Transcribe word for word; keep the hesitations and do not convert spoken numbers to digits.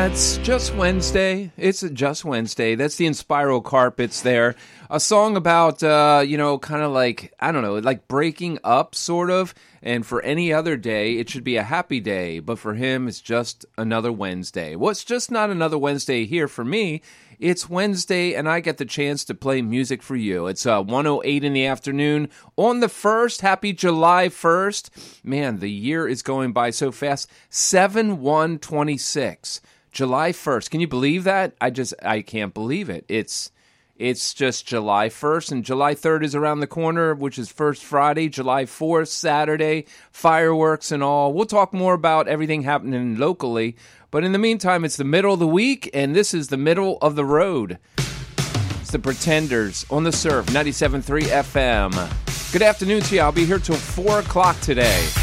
Yeah, it's just Wednesday. It's just Wednesday. That's the Inspiral Carpets there. A song about, uh, you know, kind of like, I don't know, like breaking up, sort of. And for any other day, it should be a happy day. But for him, it's just another Wednesday. Well, it's just not another Wednesday here for me. It's Wednesday, and I get the chance to play music for you. It's uh, one oh eight in the afternoon on the first. Happy July first. Man, the year is going by so fast. seven one twenty-six. July first. Can you believe that? I just, I can't believe it. It's... It's just July first, and July third is around the corner, which is First Friday, July fourth, Saturday, fireworks and all. We'll talk more about everything happening locally, but in the meantime, it's the middle of the week, and this is the middle of the road. It's the Pretenders on the Surf, ninety-seven point three F M. Good afternoon to you. I'll be here till four o'clock today.